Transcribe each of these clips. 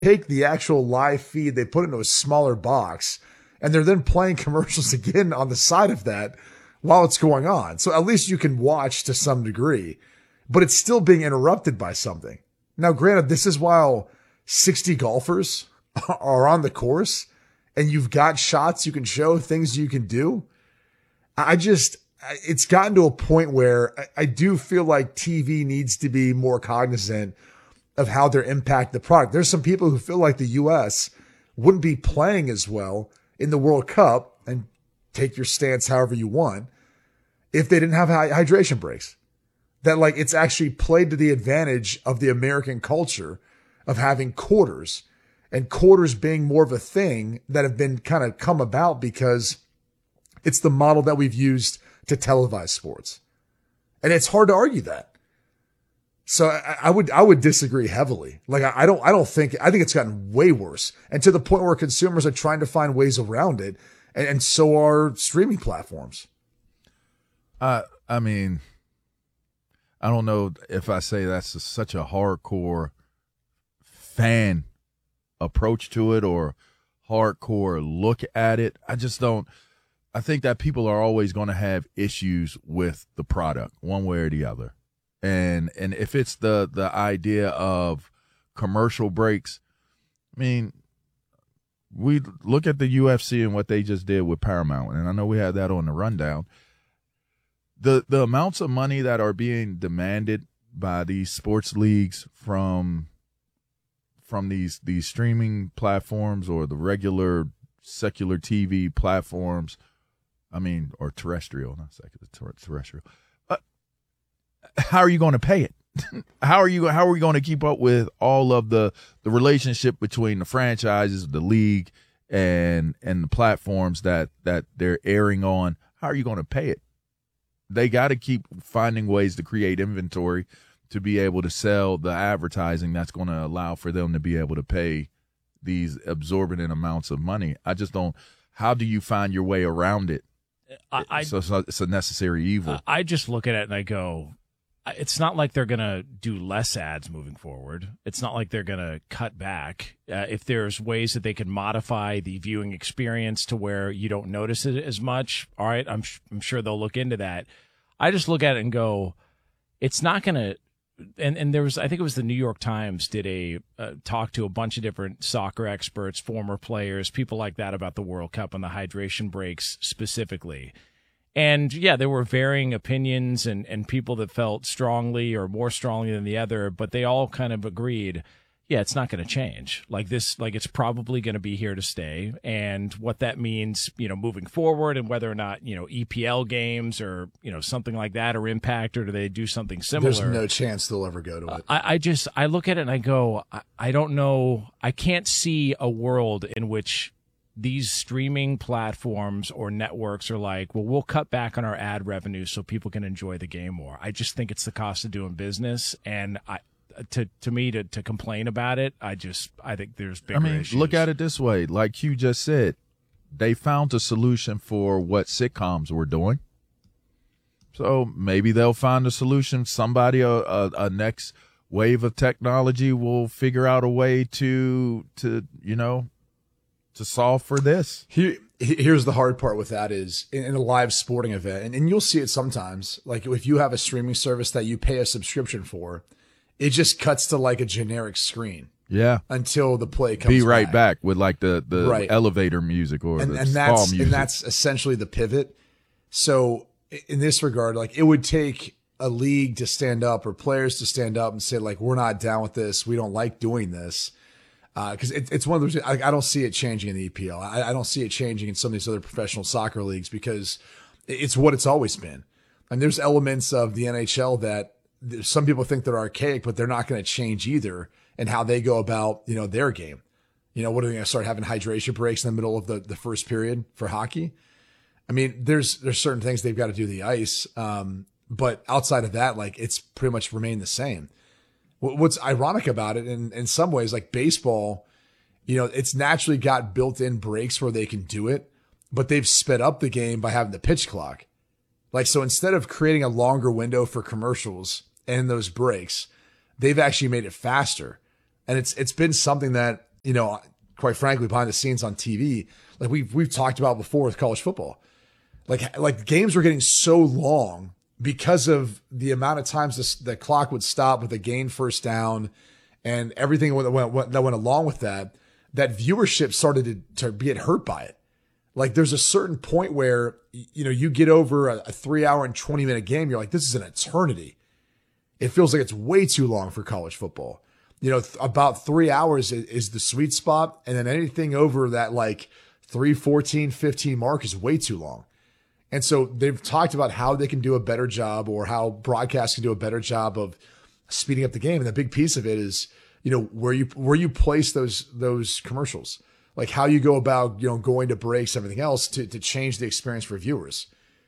take the actual live feed, they put it into a smaller box, and they're then playing commercials again on the side of that while it's going on. So at least you can watch to some degree, but it's still being interrupted by something. Now, granted, this is while 60 golfers are on the course and you've got shots you can show, things you can do. It's gotten to a point where I do feel like TV needs to be more cognizant of how they impact the product. There's some people who feel like the U.S. wouldn't be playing as well in the World Cup, and take your stance however you want, if they didn't have hydration breaks. That like it's actually played to the advantage of the American culture of having quarters, and quarters being more of a thing that have been kind of come about because it's the model that we've used to televise sports. And it's hard to argue that. So I would disagree heavily. Like I think it's gotten way worse, and to the point where consumers are trying to find ways around it, and so are streaming platforms. I mean, I don't know if I say that's such a hardcore fan approach to it or hardcore look at it. I just don't. I think that people are always going to have issues with the product one way or the other. And if it's the idea of commercial breaks, I mean, we look at the UFC and what they just did with Paramount, and I know we had that on the rundown. The amounts of money that are being demanded by these sports leagues from these streaming platforms or the regular secular TV platforms, I mean, or terrestrial, not secular, terrestrial. How are you going to pay it? How are we going to keep up with all of the relationship between the franchises, the league, and the platforms that they're airing on? How are you going to pay it? They got to keep finding ways to create inventory to be able to sell the advertising that's going to allow for them to be able to pay these exorbitant amounts of money. I just don't. How do you find your way around it? It's a necessary evil. I just look at it and I go, it's not like they're going to do less ads moving forward. It's not like they're going to cut back. If there's ways that they can modify the viewing experience to where you don't notice it as much, all right, I'm sure they'll look into that. I just look at it and go, it's not going to. And there was, I think it was the New York Times did a talk to a bunch of different soccer experts, former players, people like that about the World Cup and the hydration breaks specifically. And yeah, there were varying opinions and people that felt strongly or more strongly than the other, but they all kind of agreed, yeah, it's not going to change. Like it's probably going to be here to stay. And what that means, moving forward, and whether or not, EPL games or, something like that are impact, or do they do something similar? There's no chance they'll ever go to it. I look at it and I go, I don't know. I can't see a world in which these streaming platforms or networks are like, well, we'll cut back on our ad revenue so people can enjoy the game more. I just think it's the cost of doing business. And to complain about it, I think there's bigger issues. Look at it this way. Like Hugh just said, they found a solution for what sitcoms were doing. So maybe they'll find a solution. Somebody, a next wave of technology will figure out a way to solve for this. Here's the hard part with that is in a live sporting event, and you'll see it sometimes, like if you have a streaming service that you pay a subscription for, it just cuts to like a generic screen. Yeah. Until the play comes Be right back with like the right. elevator music or the spa music. And that's essentially the pivot. So in this regard, like it would take a league to stand up or players to stand up and say like, we're not down with this. We don't like doing this. Because it's one of those, I don't see it changing in the EPL. I don't see it changing in some of these other professional soccer leagues because it's what it's always been. And there's elements of the NHL that some people think they're archaic, but they're not going to change either in how they go about, their game. What are they going to start having hydration breaks in the middle of the first period for hockey? I mean, there's certain things they've got to do to the ice. But outside of that, like it's pretty much remained the same. What's ironic about it, in some ways, like baseball, it's naturally got built-in breaks where they can do it, but they've sped up the game by having the pitch clock. Like, so instead of creating a longer window for commercials and those breaks, they've actually made it faster. And it's been something that quite frankly, behind the scenes on TV, like we've talked about before with college football, like games were getting so long because of the amount of times the clock would stop with a gained first down and everything that went along with that viewership started to get hurt by it. Like there's a certain point where, you get over a 3 hour and 20-minute game. You're like, this is an eternity. It feels like it's way too long for college football. About 3 hours is the sweet spot. And then anything over that like 3:14, 15 mark is way too long. And so they've talked about how they can do a better job, or how broadcast can do a better job of speeding up the game. And the big piece of it is, where you place those commercials, like how you go about, going to breaks, everything else to change the experience for viewers.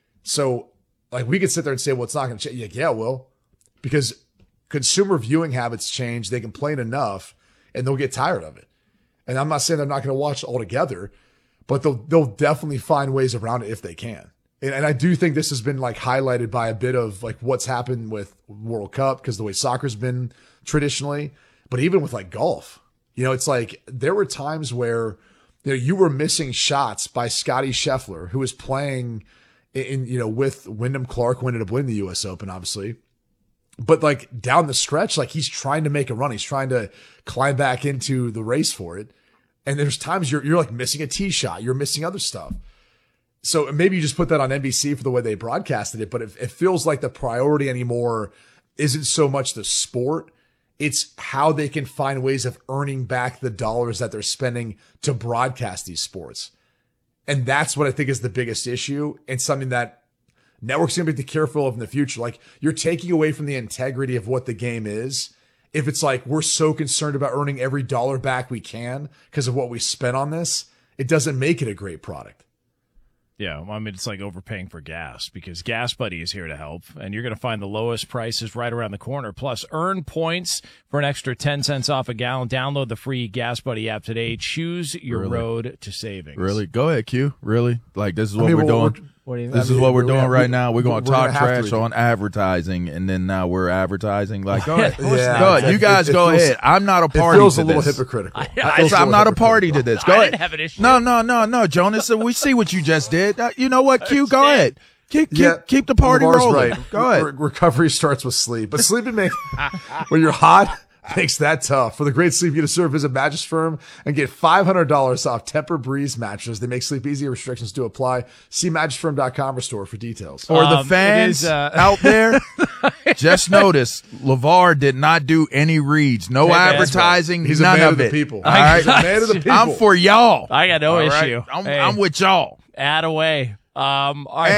So like we could sit there and say, well, it's not going to change. Yeah, well, because consumer viewing habits change. They complain enough and they'll get tired of it. And I'm not saying they're not going to watch altogether, but they'll definitely find ways around it if they can. And I do think this has been like highlighted by a bit of like what's happened with World Cup, because the way soccer's been traditionally, but even with like golf, it's like there were times where you were missing shots by Scottie Scheffler, who was playing with Wyndham Clark, who ended up winning the U.S. Open, obviously. But like down the stretch, like he's trying to make a run. He's trying to climb back into the race for it. And there's times you're like missing a tee shot. You're missing other stuff. So maybe you just put that on NBC for the way they broadcasted it, but it feels like the priority anymore isn't so much the sport. It's how they can find ways of earning back the dollars that they're spending to broadcast these sports. And that's what I think is the biggest issue, and something that networks are going to be careful of in the future. Like you're taking away from the integrity of what the game is. If it's like, we're so concerned about earning every dollar back we can because of what we spent on this, it doesn't make it a great product. Yeah, I mean, it's like overpaying for gas, because Gas Buddy is here to help, and you're going to find the lowest prices right around the corner. Plus, earn points for an extra 10 cents off a gallon. Download the free Gas Buddy app today. Choose your road to savings. Really? Go ahead, Q. Really? Like, this is what we're doing? This is what we're doing right now. We're going to talk trash on advertising, and then now we're advertising. Like, go ahead. Go ahead. You guys go ahead. I'm not a party to this. It feels a little hypocritical. I'm not a party to this. Go ahead. I didn't have an issue. No, Jonas. We see what you just did. You know what, Q? Go ahead. Keep the party rolling. Right. Go ahead. Recovery starts with sleep, but sleeping when you're hot makes that tough. For the great sleep you deserve, visit Mattress Firm and get $500 off Tempur-Breeze mattress. They make sleep easy. Restrictions do apply. See mattressfirm.com or store for details. Or the fans out there, just notice LeVar did not do any reads. No advertising. He's none a man of it. The people. All right? He's a man of the people. I'm for y'all. I got no issue. I'm with y'all. Add away. All right,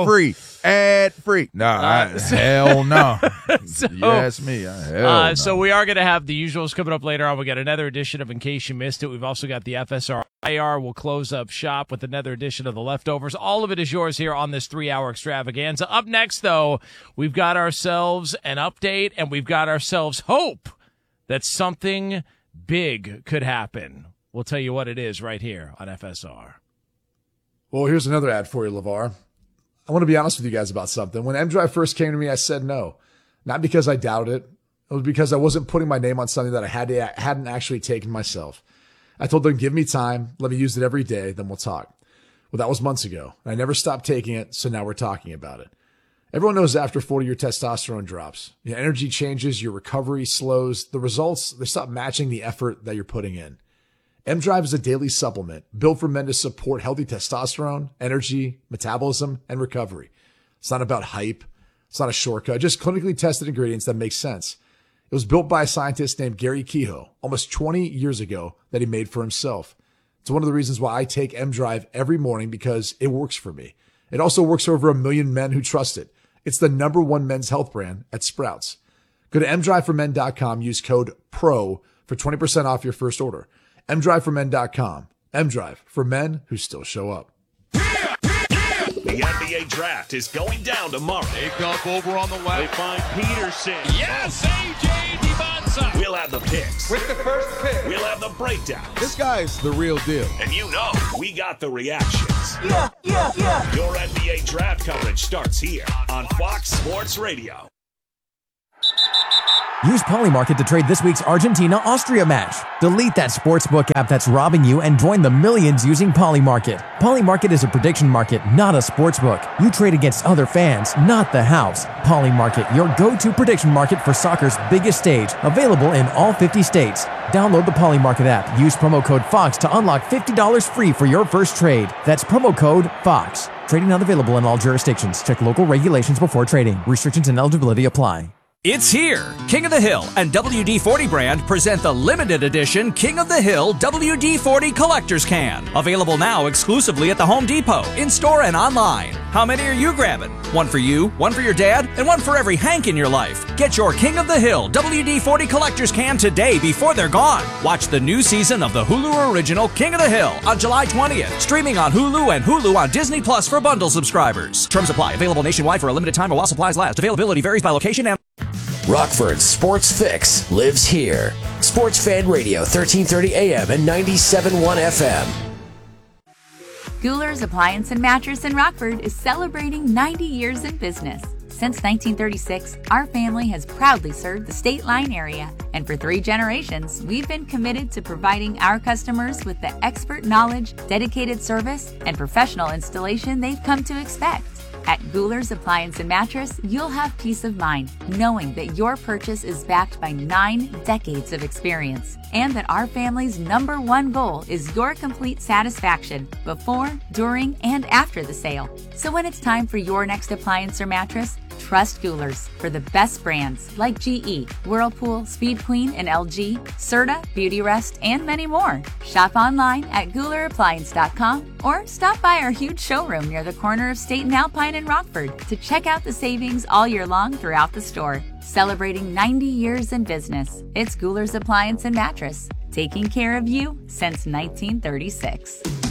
Ad free. Hell no. You ask me. Hell no. So we are going to have the usuals coming up later on. We got another edition of In Case You Missed It. We've also got the FSR IR. We'll close up shop with another edition of The Leftovers. All of it is yours here on this 3-hour extravaganza. Up next, though, we've got ourselves an update, and we've got ourselves hope that something big could happen. We'll tell you what it is right here on FSR. Well, here's another ad for you, LeVar. I want to be honest with you guys about something. When M-Drive first came to me, I said no. Not because I doubted it. It was because I wasn't putting my name on something that I hadn't actually taken myself. I told them, give me time. Let me use it every day. Then we'll talk. Well, that was months ago. I never stopped taking it, so now we're talking about it. Everyone knows after 40, your testosterone drops. Your energy changes. Your recovery slows. The results, they stop matching the effort that you're putting in. M-Drive is a daily supplement built for men to support healthy testosterone, energy, metabolism, and recovery. It's not about hype. It's not a shortcut, just clinically tested ingredients that make sense. It was built by a scientist named Gary Kehoe almost 20 years ago that he made for himself. It's one of the reasons why I take M-Drive every morning, because it works for me. It also works for over 1 million men who trust it. It's the #1 men's health brand at Sprouts. Go to mdriveformen.com, use code PRO for 20% off your first order. mdriveformen.com. M-Drive for men who still show up. The NBA draft is going down tomorrow. They dump over on the left. They find Peterson. Yes, A.J. Dibonsa. We'll have the picks. With the first pick. We'll have the breakdown. This guy's the real deal. And you know, we got the reactions. Yeah. Your NBA draft coverage starts here on Fox Sports Radio. Use Polymarket to trade this week's Argentina-Austria match. Delete that sportsbook app that's robbing you and join the millions using Polymarket. Polymarket is a prediction market, not a sportsbook. You trade against other fans, not the house. Polymarket, your go-to prediction market for soccer's biggest stage, available in all 50 states. Download the Polymarket app. Use promo code FOX to unlock $50 free for your first trade. That's promo code FOX. Trading not available in all jurisdictions. Check local regulations before trading. Restrictions and eligibility apply. It's here! King of the Hill and WD-40 brand present the limited edition King of the Hill WD-40 Collector's Can. Available now exclusively at the Home Depot, in-store and online. How many are you grabbing? One for you, one for your dad, and one for every Hank in your life. Get your King of the Hill WD-40 Collector's Can today before they're gone. Watch the new season of the Hulu original King of the Hill on July 20th. Streaming on Hulu and Hulu on Disney Plus for bundle subscribers. Terms apply. Available nationwide for a limited time while supplies last. Availability varies by location and... Rockford's Sports Fix lives here. Sports Fan Radio, 1330 AM and 97.1 FM. Goular's Appliance and Mattress in Rockford is celebrating 90 years in business. Since 1936, our family has proudly served the State Line area, and for 3 generations, we've been committed to providing our customers with the expert knowledge, dedicated service, and professional installation they've come to expect. At Goular's Appliance and Mattress, you'll have peace of mind knowing that your purchase is backed by 9 decades of experience, and that our family's #1 goal is your complete satisfaction before, during, and after the sale. So when it's time for your next appliance or mattress, trust Goular's for the best brands like GE, Whirlpool, Speed Queen, and LG, Serta, Beautyrest, and many more. Shop online at GoularAppliance.com or stop by our huge showroom near the corner of State and Alpine in Rockford to check out the savings all year long throughout the store. Celebrating 90 years in business, it's Goular's Appliance and Mattress, taking care of you since 1936.